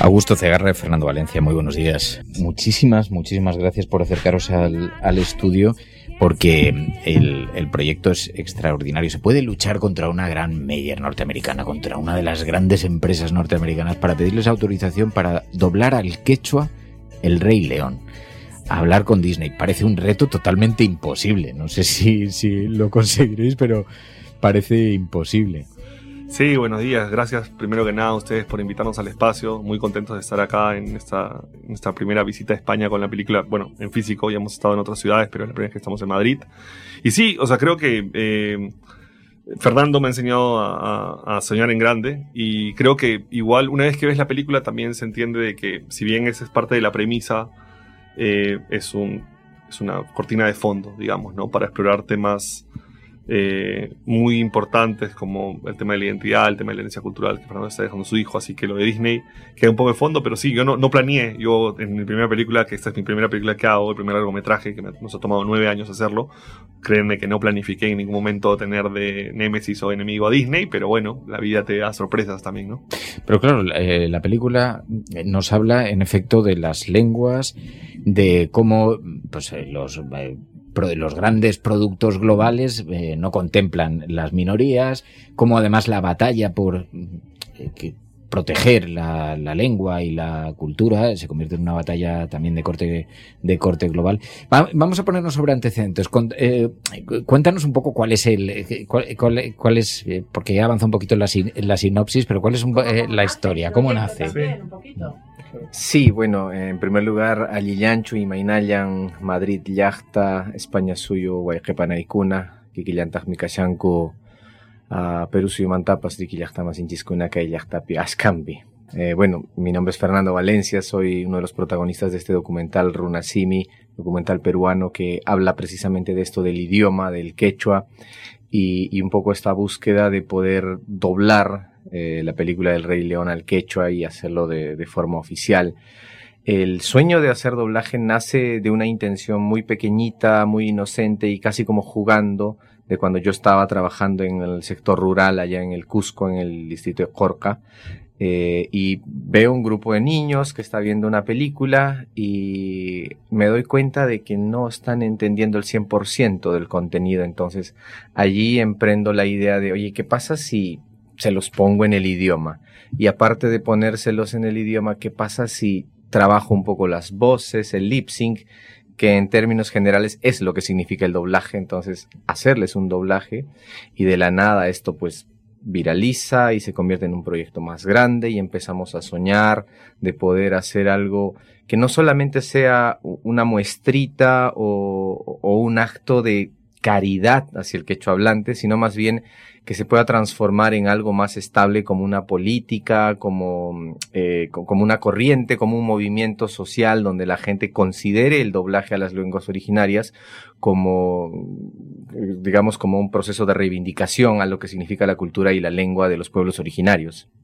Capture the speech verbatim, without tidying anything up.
Augusto Cegarra, Fernando Valencia, muy buenos días. Muchísimas, muchísimas gracias por acercaros al, al estudio, porque el, el proyecto es extraordinario. Se puede luchar contra una gran Meyer norteamericana, contra una de las grandes empresas norteamericanas, para pedirles autorización para doblar al quechua El Rey León. Hablar con Disney parece un reto totalmente imposible. No sé si, si lo conseguiréis, pero parece imposible. Sí, buenos días. Gracias primero que nada a ustedes por invitarnos al espacio. Muy contentos de estar acá en esta, en esta primera visita a España con la película. Bueno, en físico, ya hemos estado en otras ciudades, pero es la primera vez que estamos en Madrid. Y sí, o sea, creo que eh, Fernando me ha enseñado a, a, a soñar en grande. Y creo que igual, una vez que ves la película, también se entiende de que, si bien esa es parte de la premisa, eh, es, un, es una cortina de fondo, digamos, ¿no? Para explorar temas Eh, muy importantes como el tema de la identidad, el tema de la herencia cultural que Fernando está dejando a su hijo, así que lo de Disney queda un poco de fondo, pero sí, yo no, no planeé, yo en mi primera película, que esta es mi primera película que hago, el primer largometraje, que me, nos ha tomado nueve años hacerlo, créanme que no planifiqué en ningún momento tener de némesis o enemigo a Disney, pero bueno, la vida te da sorpresas también, ¿no? Pero claro, eh, la película nos habla en efecto de las lenguas, de cómo pues eh, los... Eh, los grandes productos globales eh, no contemplan las minorías, como además la batalla por eh, que proteger la, la lengua y la cultura se convierte en una batalla también de corte de corte global. Va, vamos a ponernos sobre antecedentes. Con, eh, cuéntanos un poco cuál es el cuál, cuál, cuál es eh, porque ya avanza un poquito en la, en la sinopsis, pero cuál es un, eh, la historia, cómo nace. Sí, bueno, en primer lugar, Allillanchu y Mainayan, Madrid, Llacta, España suyo, Guayquepanaicuna, Kikillantaj Mikashanku, Perú suyo Mantapas, Dikillajta Masinchiskuna, Kayllajtapi, Ascambi. Eh, bueno, mi nombre es Fernando Valencia, soy uno de los protagonistas de este documental Runasimi, documental peruano que habla precisamente de esto del idioma, del quechua, y, y un poco esta búsqueda de poder doblar Eh, la película del Rey León al quechua y hacerlo de, de forma oficial. El sueño de hacer doblaje nace de una intención muy pequeñita, muy inocente y casi como jugando de cuando yo estaba trabajando en el sector rural allá en el Cusco, en el distrito de Corca, eh, y veo un grupo de niños que está viendo una película y me doy cuenta de que no están entendiendo el cien por ciento del contenido. Entonces allí emprendo la idea de, oye, ¿qué pasa si se los pongo en el idioma? Y aparte de ponérselos en el idioma, ¿qué pasa si trabajo un poco las voces, el lip sync, que en términos generales es lo que significa el doblaje? Entonces, hacerles un doblaje y de la nada esto pues viraliza y se convierte en un proyecto más grande y empezamos a soñar de poder hacer algo que no solamente sea una muestrita o, o un acto de caridad hacia el quechua hablante, sino más bien que se pueda transformar en algo más estable, como una política, como, eh, como una corriente, como un movimiento social donde la gente considere el doblaje a las lenguas originarias como, digamos, como un proceso de reivindicación a lo que significa la cultura y la lengua de los pueblos originarios.